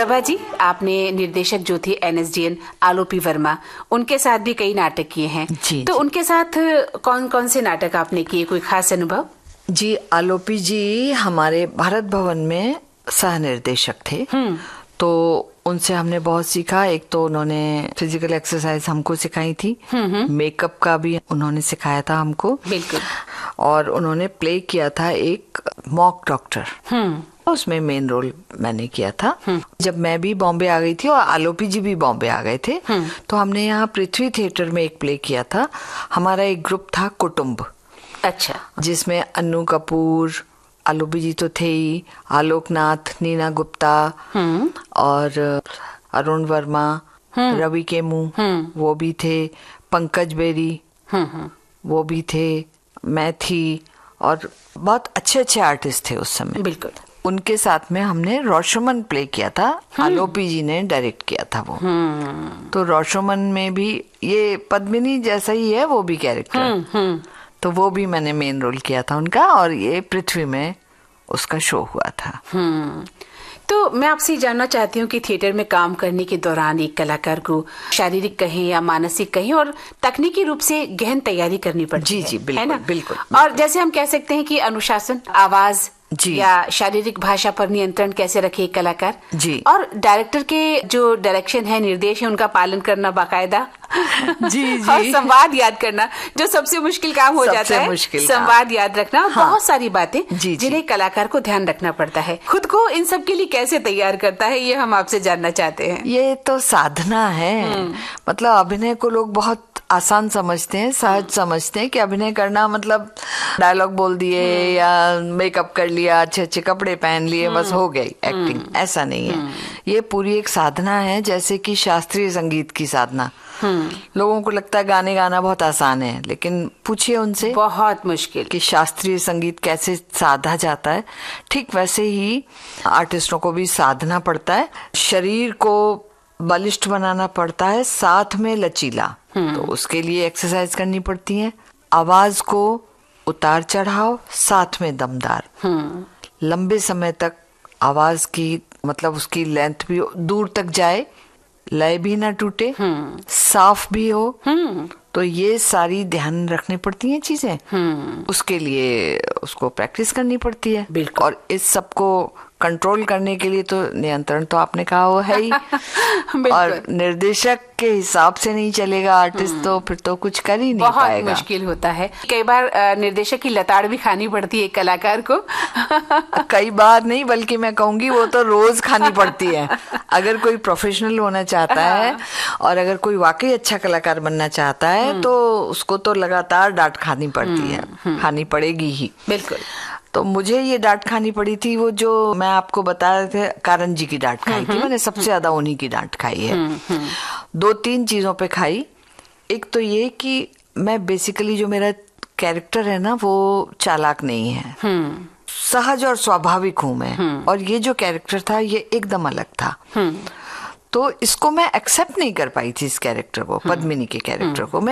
प्रभा जी, आपने निर्देशक जो थे NSDN आलोपी वर्मा, उनके साथ भी कई नाटक किए हैं। जी, तो उनके साथ कौन कौन से नाटक आपने किए, कोई खास अनुभव? जी, आलोपी जी हमारे भारत भवन में सह निर्देशक थे। तो उनसे हमने बहुत सीखा। एक तो उन्होंने फिजिकल एक्सरसाइज हमको सिखाई थी, मेकअप का भी उन्होंने सिखाया था हमको। बिल्कुल। और उन्होंने प्ले किया था एक मॉक डॉक्टर, उसमें मेन रोल मैंने किया था। जब मैं भी बॉम्बे आ गई थी और आलोपी जी भी बॉम्बे आ गए थे, तो हमने यहाँ पृथ्वी थिएटर में एक प्ले किया था। हमारा एक ग्रुप था कुटुंब। अच्छा। जिसमें अन्नू कपूर, आलोपी जी तो थे ही, आलोकनाथ, नीना गुप्ता और अरुण वर्मा, रवि केमू वो भी थे, पंकज बेरी वो भी थे, मैं थी, और बहुत अच्छे अच्छे आर्टिस्ट थे उस समय। बिल्कुल। उनके साथ में हमने रॉशोमन प्ले किया था। आलोपी जी ने डायरेक्ट किया था वो। तो रॉशोमन में भी ये पद्मिनी जैसा ही है वो भी कैरेक्टर। तो वो भी मैंने मेन रोल किया था उनका, और ये पृथ्वी में उसका शो हुआ था। तो मैं आपसे जानना चाहती हूँ कि थिएटर में काम करने के दौरान एक कलाकार को शारीरिक कहें या मानसिक कहें और तकनीकी रूप से गहन तैयारी करनी पड़ती है। जी, बिल्कुल, है ना? बिल्कुल। और जैसे हम कह सकते हैं कि अनुशासन, आवाज या शारीरिक भाषा पर नियंत्रण कैसे रखे एक कलाकार, जी, और डायरेक्टर के जो डायरेक्शन है, निर्देश है, उनका पालन करना बाकायदा। जी। और संवाद याद करना, जो सबसे मुश्किल काम हो जाता है, संवाद याद रखना। हाँ, बहुत सारी बातें जिन्हें कलाकार को ध्यान रखना पड़ता है। खुद को इन सब के लिए कैसे तैयार करता है, ये हम आपसे जानना चाहते हैं। ये तो साधना है। मतलब अभिनय को लोग बहुत आसान समझते हैं, सहज समझते हैं कि अभिनय करना मतलब डायलॉग बोल दिए या मेकअप कर लिया, अच्छे अच्छे कपड़े पहन लिए, बस हो गई एक्टिंग। ऐसा नहीं है। ये पूरी एक साधना है, जैसे कि शास्त्रीय संगीत की साधना। लोगों को लगता है गाने गाना बहुत आसान है, लेकिन पूछिए उनसे, बहुत मुश्किल कि शास्त्रीय संगीत कैसे साधा जाता है। ठीक वैसे ही आर्टिस्टों को भी साधना पड़ता है, शरीर को बलिष्ठ बनाना पड़ता है, साथ में लचीला। तो उसके लिए एक्सरसाइज करनी पड़ती है। आवाज को उतार चढ़ाव, साथ में दमदार, लंबे समय तक आवाज की मतलब उसकी लेंथ भी दूर तक जाए, लय भी ना टूटे, साफ भी हो। तो ये सारी ध्यान रखनी पड़ती हैं चीजें। उसके लिए उसको प्रैक्टिस करनी पड़ती है। और इस सब को कंट्रोल करने के लिए तो नियंत्रण तो आपने कहा वो है ही। और निर्देशक के हिसाब से नहीं चलेगा आर्टिस्ट, तो फिर तो कुछ कर ही नहीं पाएगा। बहुत मुश्किल होता है। कई बार निर्देशक की लताड़ भी खानी पड़ती है कलाकार को। कई बार नहीं, बल्कि मैं कहूंगी वो तो रोज खानी पड़ती है। अगर कोई प्रोफेशनल होना चाहता है और अगर कोई वाकई अच्छा कलाकार बनना चाहता है, तो उसको तो लगातार डांट खानी पड़ती है, खानी पड़ेगी ही। बिल्कुल। तो मुझे ये डांट खानी पड़ी थी, वो जो मैं आपको बता रहे थे, कारण जी की डांट खाई थी मैंने, सबसे ज्यादा उन्हीं की डांट खाई है। 2-3 चीजों पे खाई। एक तो ये कि मैं बेसिकली जो मेरा कैरेक्टर है ना, वो चालाक नहीं है, सहज और स्वाभाविक हूं मैं। और ये जो कैरेक्टर था ये एकदम अलग था। तो इसको मैं एक्सेप्ट नहीं कर पाई थी, इस कैरेक्टर को, पद्मिनी के कैरेक्टर को।